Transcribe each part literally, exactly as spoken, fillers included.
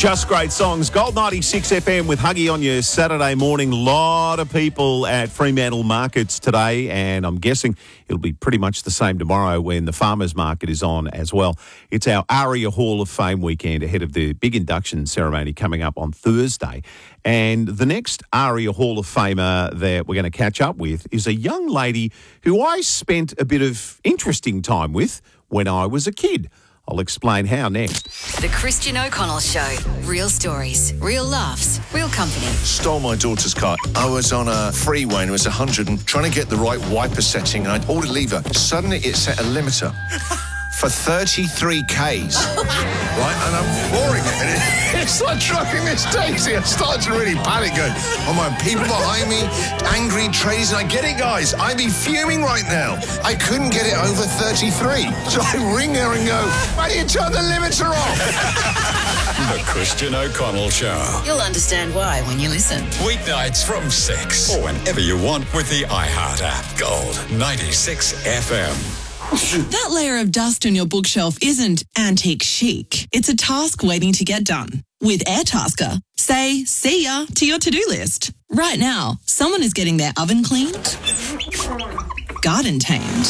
Just great songs. Gold ninety-six F M with Huggy on your Saturday morning. A lot of people at Fremantle markets today, and I'm guessing it'll be pretty much the same tomorrow when the Farmers Market is on as well. It's our ARIA Hall of Fame weekend ahead of the big induction ceremony coming up on Thursday. And the next ARIA Hall of Famer that we're going to catch up with is a young lady who I spent a bit of interesting time with when I was a kid. I'll explain how next. The Christian O'Connell Show. Real stories, real laughs, real company. Stole my daughter's car. I was on a freeway and it was one hundred and trying to get the right wiper setting and I pulled a lever. Suddenly it set a limiter for thirty-three kays. Right? And I'm flooring it. And it, it's like driving Miss Daisy. I started to really panic going, oh my, people behind me, angry trays. And I get it, guys. I'd be fuming right now. I couldn't get it over thirty-three. So I ring her and go, why do you turn the limiter off? The Christian O'Connell Show. You'll understand why when you listen. Weeknights from six or whenever you want with the iHeart app. Gold ninety-six F M. That layer of dust on your bookshelf isn't antique chic. It's a task waiting to get done. With Airtasker, say see ya to your to-do list. Right now, someone is getting their oven cleaned, garden tamed,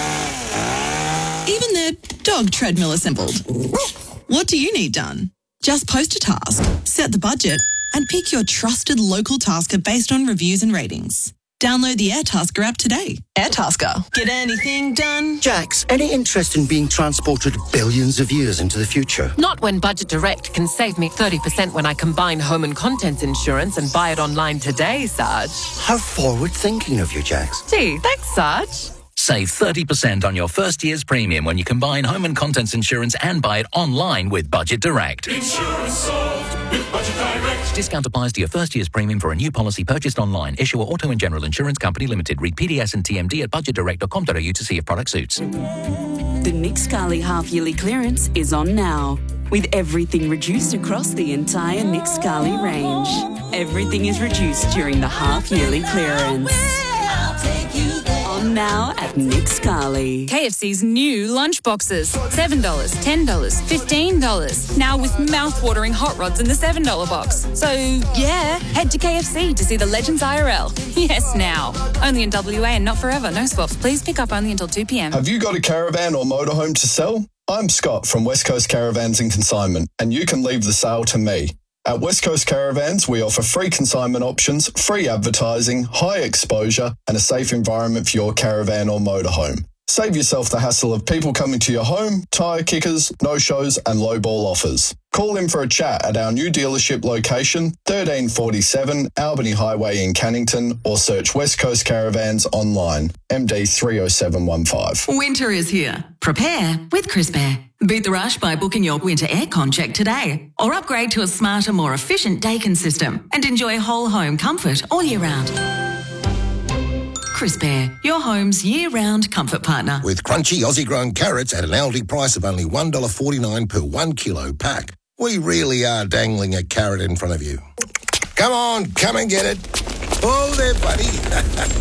even their dog treadmill assembled. What do you need done? Just post a task, set the budget, and pick your trusted local tasker based on reviews and ratings. Download the Airtasker app today. Airtasker. Get anything done? Jax, any interest in being transported billions of years into the future? Not when Budget Direct can save me thirty percent when I combine home and contents insurance and buy it online today, Sarge. How forward-thinking of you, Jax. Gee, thanks, Sarge. Save thirty percent on your first year's premium when you combine home and contents insurance and buy it online with Budget Direct. Insurance solved with Budget Direct. Discount applies to your first year's premium for a new policy purchased online. Issuer Auto and General Insurance Company Limited. Read P D S and T M D at budget direct dot com dot a u to see if product suits. The Nick Scali half-yearly clearance is on now, with everything reduced across the entire Nick Scali range. Everything is reduced during the half-yearly clearance. On now at Nick Scali. K F C's new lunch boxes. seven dollars, ten dollars, fifteen dollars. Now with mouth-watering hot rods in the seven dollar box. So, yeah, head to K F C to see the Legends I R L. Yes, now. Only in W A and not forever. No swaps. Please pick up only until two p.m. Have you got a caravan or motorhome to sell? I'm Scott from West Coast Caravans and Consignment, and you can leave the sale to me. At West Coast Caravans, we offer free consignment options, free advertising, high exposure, and a safe environment for your caravan or motorhome. Save yourself the hassle of people coming to your home, tyre kickers, no-shows, and low-ball offers. Call in for a chat at our new dealership location, thirteen forty-seven Albany Highway in Cannington, or search West Coast Caravans online, M D three oh seven one five. Winter is here. Prepare with Crisp Air. Beat the rush by booking your winter aircon check today, or upgrade to a smarter, more efficient Daikin system and enjoy whole home comfort all year round. Crisp Air, your home's year-round comfort partner. With crunchy Aussie-grown carrots at an Aldi price of only one dollar forty-nine per one kilo pack. We really are dangling a carrot in front of you. Come on, come and get it. Oh, there, buddy.